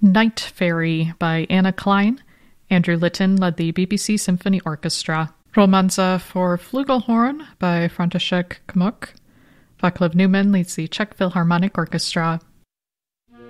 Night Fairy by Anna Klein. Andrew Litton led the BBC Symphony Orchestra. Romanza for Flugelhorn by František Kmuk. Vaclav Newman leads the Czech Philharmonic Orchestra.